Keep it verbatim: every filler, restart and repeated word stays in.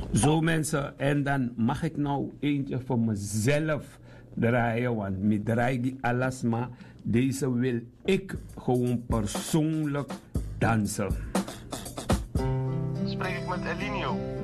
Zo mensen, en dan mag ik nou eentje voor mezelf draaien, want met draai die alles, maar deze wil ik gewoon persoonlijk dansen. Spreek ik met Elinio?